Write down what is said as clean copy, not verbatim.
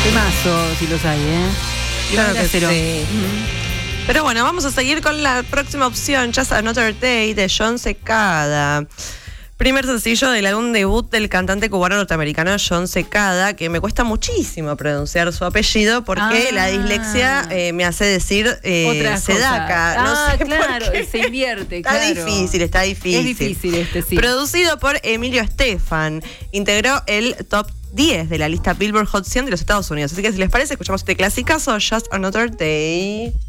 Temazo, si los hay, ¿eh? Claro que Cero. sí. Pero bueno, vamos a seguir con la próxima opción, Just Another Day, de Jon Secada. Primer sencillo del álbum debut del cantante cubano-norteamericano Jon Secada, que me cuesta muchísimo pronunciar su apellido porque la dislexia me hace decir Sedaka. No sé claro, por qué. se invierte, Está claro. difícil, está difícil. Es difícil sí. Producido por Emilio Estefan. Integró el top 10 de la lista Billboard Hot 100 de los Estados Unidos. Así que si les parece, escuchamos este clasicazo, Just Another Day.